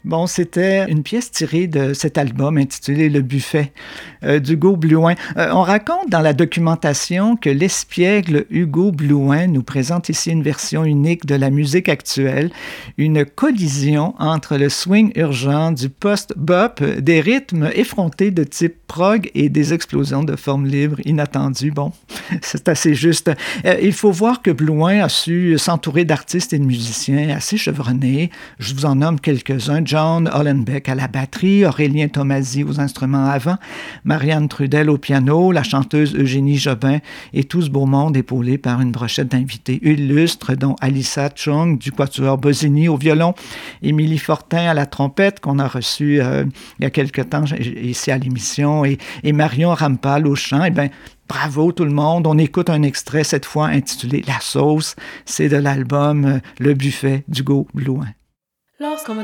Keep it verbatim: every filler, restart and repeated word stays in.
Bon, c'était une pièce tirée de cet album intitulé Le Buffet euh, d'Hugo Blouin. Euh, on raconte dans la documentation que l'espiègle Hugo Blouin nous présente ici une version unique de la musique actuelle, une collision entre le swing urgent, du post-bop, des rythmes effrontés de type prog et des explosions de formes libres inattendues. Bon, c'est assez juste. Euh, il faut voir que Blouin a su s'entourer d'artistes et de musiciens assez chevronnés. Je vous en nomme quelques-uns. John Hollenbeck à la batterie, Aurélien Tomasi aux instruments à vent, Marianne Trudel au piano, la chanteuse Eugénie Jobin et tout ce beau monde épaulé par une brochette d'invités illustres, dont Alissa Chung du quatuor Bosini au violon, Émilie Fortin à la trompette qu'on a reçue euh, il y a quelque temps ici à l'émission et, et Marion Rampal au chant. Eh bien, bravo tout le monde. On écoute un extrait cette fois intitulé La Sauce. C'est de l'album Le Buffet d'Hugo Blouin. Lorsqu'on me